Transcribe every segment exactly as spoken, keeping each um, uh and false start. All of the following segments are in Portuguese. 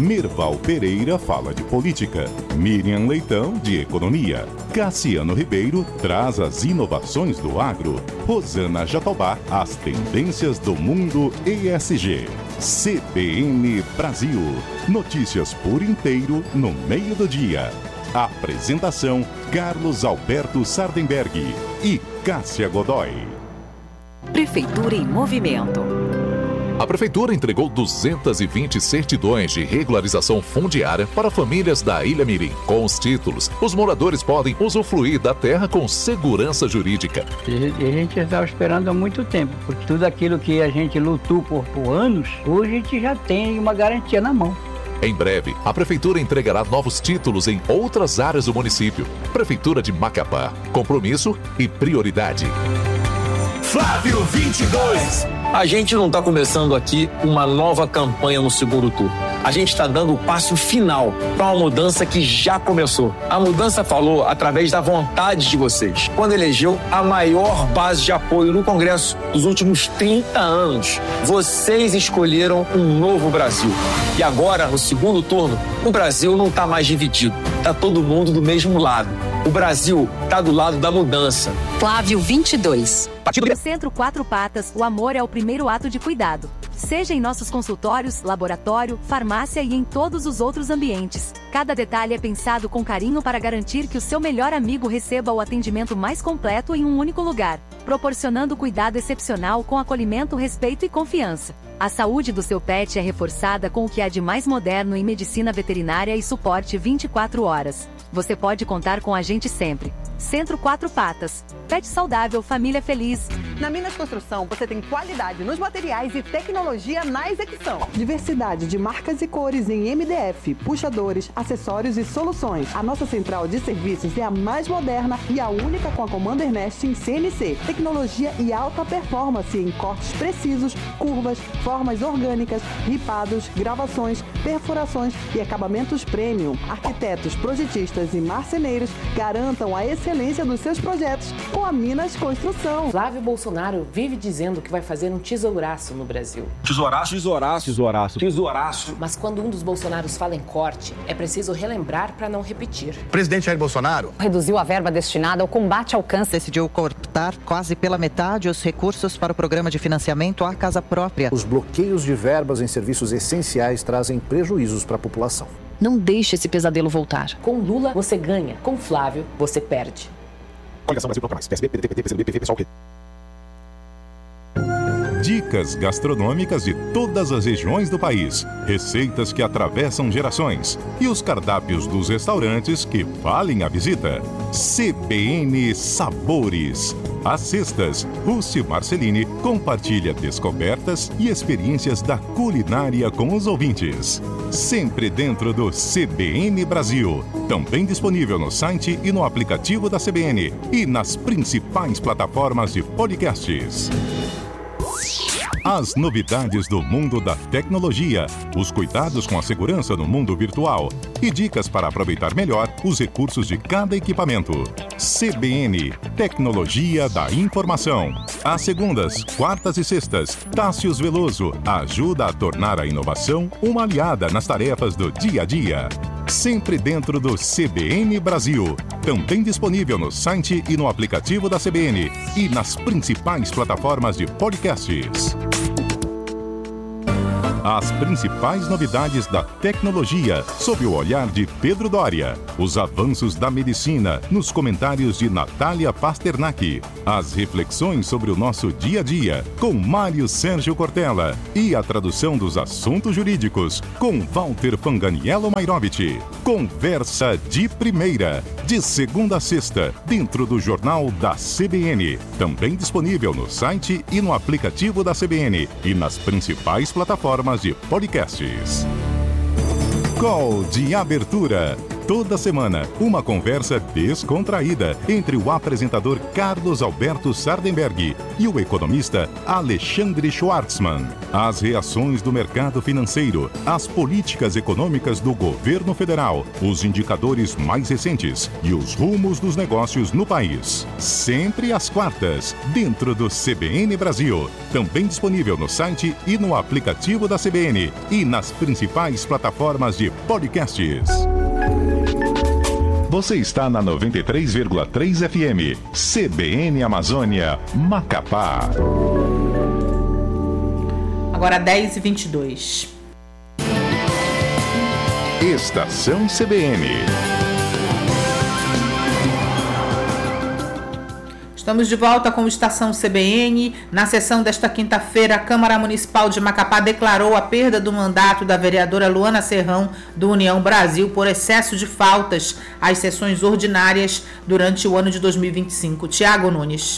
Merval Pereira fala de política, Miriam Leitão de economia, Cassiano Ribeiro traz as inovações do agro, Rosana Jatobá as tendências do mundo E S G. C B N Brasil, notícias por inteiro no meio do dia. Apresentação Carlos Alberto Sardenberg e Cássia Godoy. Prefeitura em movimento. A Prefeitura entregou duzentas e vinte certidões de regularização fundiária para famílias da Ilha Mirim. Com os títulos, os moradores podem usufruir da terra com segurança jurídica. A gente estava esperando há muito tempo, porque tudo aquilo que a gente lutou por, por anos, hoje a gente já tem uma garantia na mão. Em breve, a Prefeitura entregará novos títulos em outras áreas do município. Prefeitura de Macapá. Compromisso e prioridade. Flávio vinte e dois. A gente não está começando aqui uma nova campanha no segundo turno. A gente está dando o passo final para uma mudança que já começou. A mudança falou através da vontade de vocês, quando elegeu a maior base de apoio no Congresso dos últimos trinta anos. Vocês escolheram um novo Brasil. E agora, no segundo turno, o Brasil não está mais dividido. Está todo mundo do mesmo lado. O Brasil está do lado da mudança. Flávio vinte e dois. No Centro Quatro Patas, o amor é o primeiro ato de cuidado. Seja em nossos consultórios, laboratório, farmácia e em todos os outros ambientes. Cada detalhe é pensado com carinho para garantir que o seu melhor amigo receba o atendimento mais completo em um único lugar, proporcionando cuidado excepcional com acolhimento, respeito e confiança. A saúde do seu pet é reforçada com o que há de mais moderno em medicina veterinária e suporte vinte e quatro horas. Você pode contar com a gente sempre. Centro Quatro Patas. Pet saudável, família feliz. Na Minas Construção, você tem qualidade nos materiais e tecnologia na execução. Diversidade de marcas e cores em M D F, puxadores, acessórios e soluções. A nossa central de serviços é a mais moderna e a única com a Commander Nest em C N C. Tecnologia e alta performance em cortes precisos, curvas, formas orgânicas, ripados, gravações, perfurações e acabamentos premium. Arquitetos, projetistas e marceneiros garantam a excelência dos seus projetos com a Minas Construção. Flávio Bolsonaro vive dizendo que vai fazer um tesouraço no Brasil. Tesouraço? Tesouraço. Tesouraço. Tesouraço. Mas quando um dos Bolsonaros fala em corte, é preciso relembrar para não repetir. O presidente Jair Bolsonaro reduziu a verba destinada ao combate ao câncer. Decidiu cortar quase pela metade os recursos para o programa de financiamento à casa própria. Os bloqueios de verbas em serviços essenciais trazem prejuízos para a população. Não deixe esse pesadelo voltar. Com Lula, você ganha. Com Flávio, você perde. Coligação Brasil Procura Mais. P S B, P D T, P C B, P V, pessoal o quê? Dicas gastronômicas de todas as regiões do país, receitas que atravessam gerações e os cardápios dos restaurantes que valem a visita. C B N Sabores. Às sextas, Rússi Marcelini compartilha descobertas e experiências da culinária com os ouvintes. Sempre dentro do C B N Brasil. Também disponível no site e no aplicativo da C B N e nas principais plataformas de podcasts. As novidades do mundo da tecnologia, os cuidados com a segurança no mundo virtual e dicas para aproveitar melhor os recursos de cada equipamento. C B N, Tecnologia da Informação. Às segundas, quartas e sextas, Tássius Veloso ajuda a tornar a inovação uma aliada nas tarefas do dia a dia. Sempre dentro do C B N Brasil. Também disponível no site e no aplicativo da C B N e nas principais plataformas de podcasts. As principais novidades da tecnologia, sob o olhar de Pedro Doria. Os avanços da medicina, nos comentários de Natália Pasternak. As reflexões sobre o nosso dia a dia, com Mário Sérgio Cortella. E a tradução dos assuntos jurídicos, com Walter Fanganiello Mairovich. Conversa de primeira, de segunda a sexta, dentro do jornal da C B N. Também disponível no site e no aplicativo da C B N e nas principais plataformas de podcasts. Call de abertura. Toda semana, uma conversa descontraída entre o apresentador Carlos Alberto Sardenberg e o economista Alexandre Schwartzman. As reações do mercado financeiro, as políticas econômicas do governo federal, os indicadores mais recentes e os rumos dos negócios no país. Sempre às quartas, dentro do C B N Brasil. Também disponível no site e no aplicativo da C B N e nas principais plataformas de podcasts. Você está na noventa e três vírgula três F M, C B N Amazônia, Macapá. Agora dez e vinte e dois. Estação C B N. Estamos de volta com o Estação C B N. Na sessão desta quinta-feira, a Câmara Municipal de Macapá declarou a perda do mandato da vereadora Luana Serrão, do União Brasil, por excesso de faltas às sessões ordinárias durante o ano de dois mil e vinte e cinco. Tiago Nunes.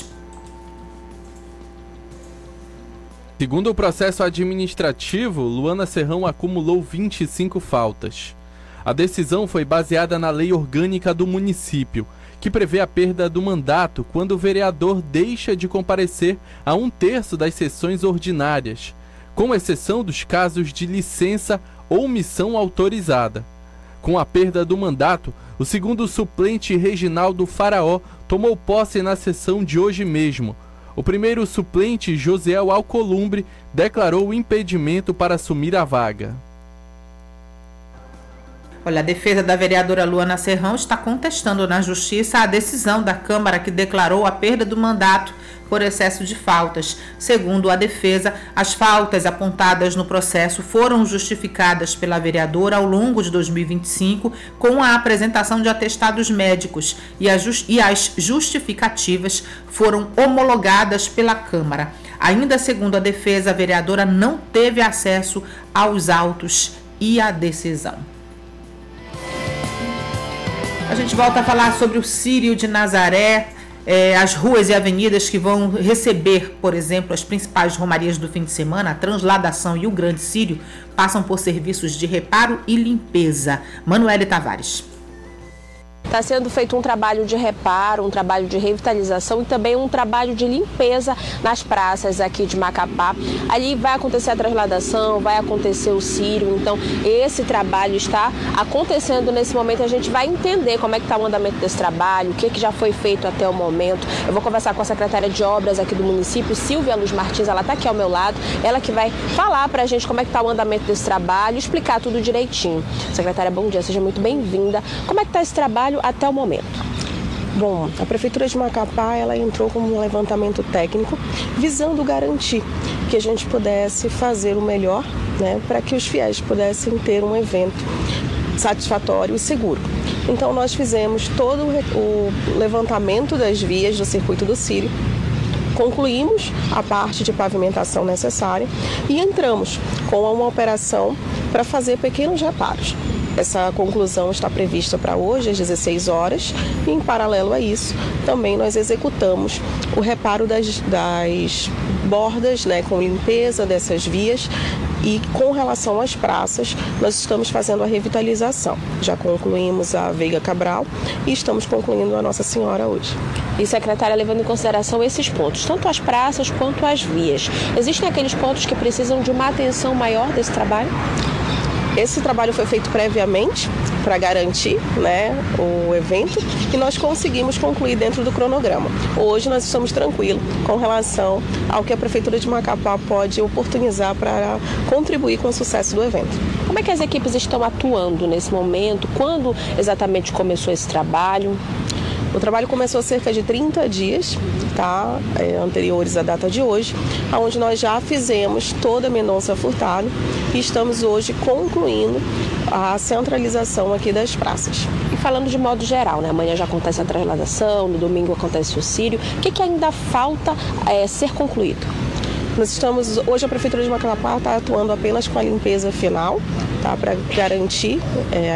Segundo o processo administrativo, Luana Serrão acumulou vinte e cinco faltas. A decisão foi baseada na lei orgânica do município, que prevê a perda do mandato quando o vereador deixa de comparecer a um terço das sessões ordinárias, com exceção dos casos de licença ou missão autorizada. Com a perda do mandato, o segundo suplente Reginaldo Faraó tomou posse na sessão de hoje mesmo. O primeiro suplente, Josiel Alcolumbre, declarou o impedimento para assumir a vaga. Olha, a defesa da vereadora Luana Serrão está contestando na Justiça a decisão da Câmara que declarou a perda do mandato por excesso de faltas. Segundo a defesa, as faltas apontadas no processo foram justificadas pela vereadora ao longo de dois mil e vinte e cinco com a apresentação de atestados médicos e, a just- e as justificativas foram homologadas pela Câmara. Ainda segundo a defesa, a vereadora não teve acesso aos autos e à decisão. A gente volta a falar sobre o Círio de Nazaré, eh, as ruas e avenidas que vão receber, por exemplo, as principais romarias do fim de semana, a Transladação e o Grande Círio, passam por serviços de reparo e limpeza. Manuele Tavares. Está sendo feito um trabalho de reparo, um trabalho de revitalização e também um trabalho de limpeza nas praças aqui de Macapá. Ali vai acontecer a transladação, vai acontecer o círio, então esse trabalho está acontecendo nesse momento. A gente vai entender como é que está o andamento desse trabalho, o que, que já foi feito até o momento. Eu vou conversar com a secretária de obras aqui do município, Silvia Luz Martins, ela está aqui ao meu lado, ela que vai falar para a gente como é que está o andamento desse trabalho, explicar tudo direitinho. Secretária, bom dia, seja muito bem-vinda. Como é que está esse trabalho até o momento? Bom, a Prefeitura de Macapá, ela entrou com um levantamento técnico visando garantir que a gente pudesse fazer o melhor, né, para que os fiéis pudessem ter um evento satisfatório e seguro. Então nós fizemos todo o levantamento das vias do circuito do Círio, concluímos a parte de pavimentação necessária e entramos com uma operação para fazer pequenos reparos. Essa conclusão está prevista para hoje, às dezesseis horas, e em paralelo a isso, também nós executamos o reparo das, das bordas, né, com limpeza dessas vias, e com relação às praças, nós estamos fazendo a revitalização. Já concluímos a Veiga Cabral e estamos concluindo a Nossa Senhora hoje. E, secretária, levando em consideração esses pontos, tanto as praças quanto as vias, existem aqueles pontos que precisam de uma atenção maior desse trabalho? Esse trabalho foi feito previamente para garantir, né, o evento e nós conseguimos concluir dentro do cronograma. Hoje nós estamos tranquilos com relação ao que a Prefeitura de Macapá pode oportunizar para contribuir com o sucesso do evento. Como é que as equipes estão atuando nesse momento? Quando exatamente começou esse trabalho? O trabalho começou há cerca de trinta dias, tá? É, anteriores à data de hoje, onde nós já fizemos toda a Mendonça Furtado e estamos hoje concluindo a centralização aqui das praças. E falando de modo geral, né? Amanhã já acontece a transladação, no domingo acontece o círio. O que, que ainda falta é, ser concluído? Nós estamos, hoje a Prefeitura de Macapá está atuando apenas com a limpeza final, tá? Para garantir é,